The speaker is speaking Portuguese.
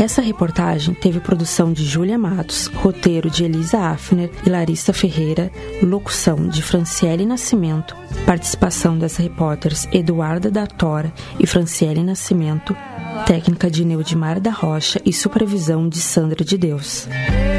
Essa reportagem teve produção de Júlia Matos, roteiro de Elisa Affner e Larissa Ferreira, locução de Franciele Nascimento, participação das repórteres Eduarda da Tora e Franciele Nascimento, técnica de Neudimar da Rocha e supervisão de Sandra de Deus.